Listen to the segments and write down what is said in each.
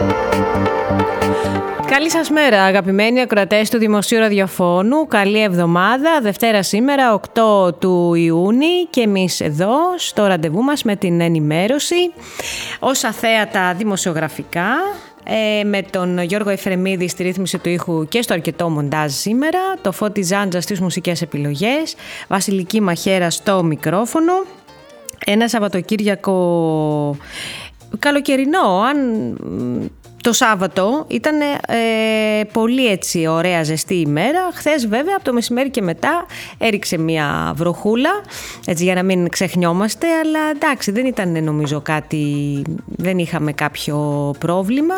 Καλή σας μέρα, αγαπημένοι ακροατές του Δημοσίου Ραδιοφώνου. Καλή εβδομάδα. Δευτέρα σήμερα, 8 του Ιούνιου, και εμείς εδώ στο ραντεβού μας με την ενημέρωση ως αθέατα δημοσιογραφικά, με τον Γιώργο Εφρεμίδη στη ρύθμιση του ήχου και στο αρκετό μοντάζ σήμερα, το Φώτη Ζάντζα στις μουσικές επιλογές, Βασιλική Μαχαίρα στο μικρόφωνο. Ένα Σαββατοκύριακο καλοκαιρινό, το Σάββατο ήταν πολύ έτσι ωραία ζεστή ημέρα. Χθες βέβαια από το μεσημέρι και μετά έριξε μια βροχούλα, έτσι για να μην ξεχνιόμαστε, αλλά εντάξει, δεν ήταν νομίζω κάτι, δεν είχαμε κάποιο πρόβλημα.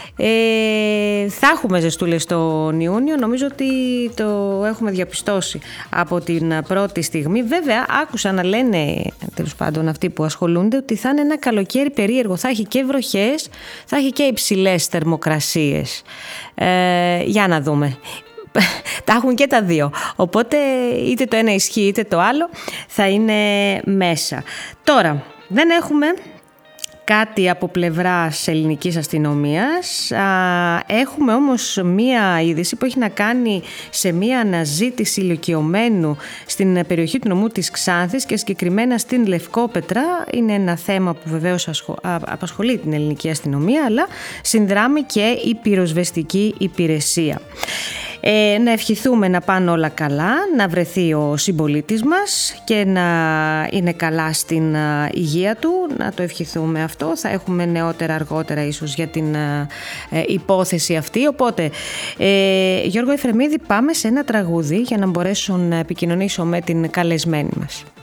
Θα έχουμε ζεστούλες τον Ιούνιο, νομίζω ότι το έχουμε διαπιστώσει από την πρώτη στιγμή. Βέβαια άκουσα να λένε, τέλος πάντων αυτοί που ασχολούνται, ότι θα είναι ένα καλοκαίρι περίεργο, θα έχει και βροχές, θα έχει και υψηλές θερμοκρασίες. Για να δούμε. Τα έχουν και τα δύο, οπότε είτε το ένα ισχύει είτε το άλλο θα είναι μέσα. Τώρα δεν έχουμε κάτι από πλευράς ελληνικής αστυνομίας. Έχουμε όμως μία είδηση που έχει να κάνει σε μία αναζήτηση ηλικιωμένου στην περιοχή του νομού της Ξάνθης και συγκεκριμένα στην Λευκόπετρα. Είναι ένα θέμα που βεβαίως απασχολεί την ελληνική αστυνομία, αλλά συνδράμει και η πυροσβεστική υπηρεσία. Να ευχηθούμε να πάνε όλα καλά, να βρεθεί ο συμπολίτης μας και να είναι καλά στην υγεία του, να το ευχηθούμε αυτό. Θα έχουμε νεότερα αργότερα ίσως για την υπόθεση αυτή. Οπότε, Γιώργο Εφρεμίδη, πάμε σε ένα τραγούδι για να μπορέσω να επικοινωνήσω με την καλεσμένη μας.